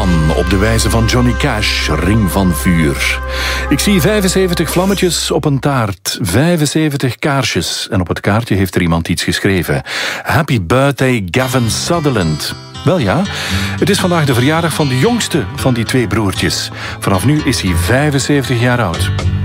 Man op de wijze van Johnny Cash, Ring van Vuur. Ik zie 75 vlammetjes op een taart, 75 kaarsjes. En op het kaartje heeft er iemand iets geschreven. Happy birthday Gavin Sutherland. Wel ja, het is vandaag de verjaardag van de jongste van die twee broertjes. Vanaf nu is hij 75 jaar oud.